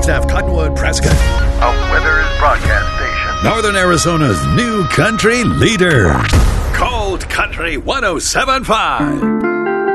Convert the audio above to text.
Flagstaff, Cottonwood, Prescott. A Withers broadcast station. Northern Arizona's new country leader. Cold Country 107.5.